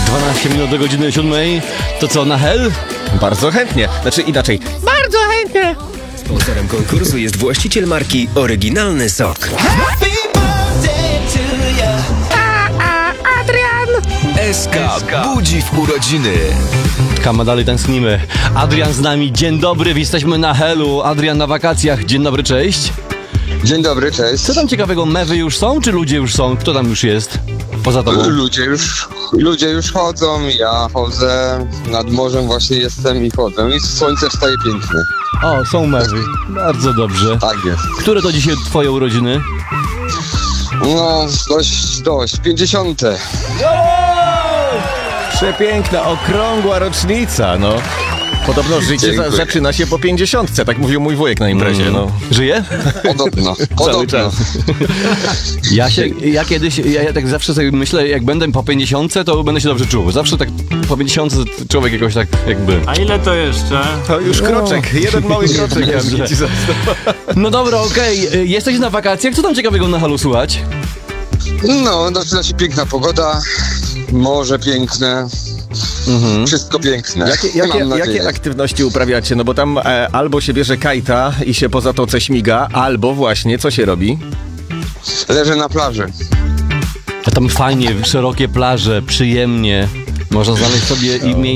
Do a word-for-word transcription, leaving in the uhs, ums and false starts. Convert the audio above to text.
dwanaście minut do godziny siódmej. To co, na hel? Bardzo chętnie. Znaczy inaczej. Bardzo chętnie. Sponsorem konkursu jest właściciel marki Oryginalny Sok. S K budzi w urodziny. Kama, dalej tęsknimy. Adrian z nami, dzień dobry, jesteśmy na helu. Adrian na wakacjach, dzień dobry, cześć. Dzień dobry, cześć. Co tam ciekawego, mewy już są, czy ludzie już są? Kto tam już jest? Poza tobą. Ludzie już, ludzie już chodzą, ja chodzę, nad morzem właśnie jestem i chodzę i słońce wstaje piękne. O, są mewy, bardzo dobrze. Tak jest. Które to dzisiaj twoje urodziny? No, dość, dość, pięćdziesiąte. Przepiękna, okrągła rocznica, no. Podobno życie za, zaczyna się po pięćdziesiątce, tak mówił mój wujek na imprezie, Mm. no. Żyje? Podobno, Cały podobno. czas. Ja się, ja kiedyś, ja, ja tak zawsze sobie myślę, jak będę po pięćdziesiątce, to będę się dobrze czuł. Zawsze tak po pięćdziesiątce człowiek jakoś tak jakby... A ile to jeszcze? To już kroczek, jeden mały kroczek ja mi ci został. No dobra, okej, jesteś na wakacjach, co tam ciekawego na halu słuchać? No, zaczyna się piękna pogoda, morze piękne, Mhm. wszystko piękne. Jakie, Mam jakie, nadzieję. jakie aktywności uprawiacie? No bo tam e, albo się bierze kajta i się po zatoce śmiga, albo właśnie, co się robi? Leżę na plaży. A tam fajnie, szerokie plaże, przyjemnie. Można znaleźć sobie i miejsce